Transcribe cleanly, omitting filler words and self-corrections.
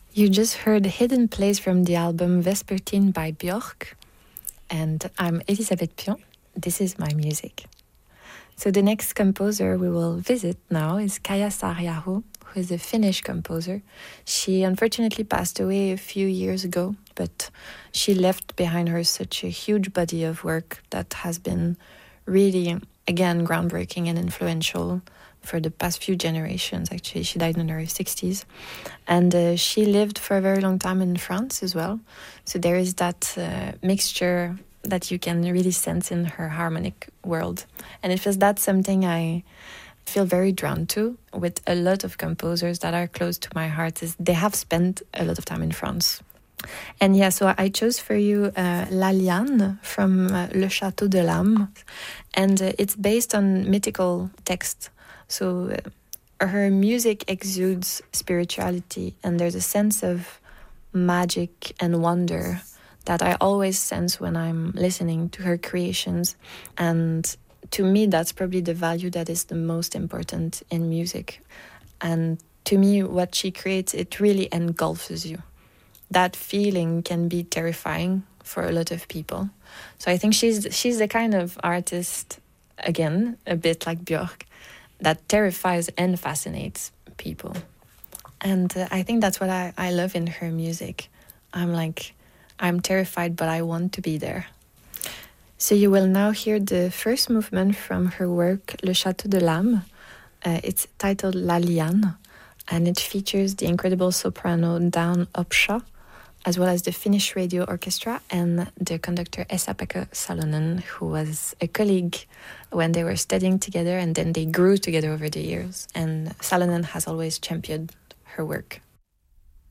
You just heard Hidden Place from the album Vespertine by Björk. And I'm Elisabeth Pion. This is my music. So the next composer we will visit now is Kaija Saariaho, who is a Finnish composer. She unfortunately passed away a few years ago, but she left behind her such a huge body of work that has been really, again, groundbreaking and influential for the past few generations. Actually, she died in her 60s. And she lived for a very long time in France as well. So there is that mixture that you can really sense in her harmonic world. And it feels that's something I feel very drawn to with a lot of composers that are close to my heart, is they have spent a lot of time in France. And yeah, so I chose for you La Liane from Le Château de l'Âme. And it's based on mythical text. So her music exudes spirituality, and there's a sense of magic and wonder that I always sense when I'm listening to her creations. And to me, that's probably the value that is the most important in music. And to me, what she creates, it really engulfs you. That feeling can be terrifying for a lot of people. So I think she's the kind of artist, again, a bit like Björk, that terrifies and fascinates people. And I think that's what I love in her music. I'm terrified, but I want to be there. So you will now hear the first movement from her work, Le Château de l'Âme. It's titled La Liane, and it features the incredible soprano Dawn Opshaw, as well as the Finnish Radio Orchestra and the conductor Esa-Pekka Salonen, who was a colleague when they were studying together, and then they grew together over the years. And Salonen has always championed her work.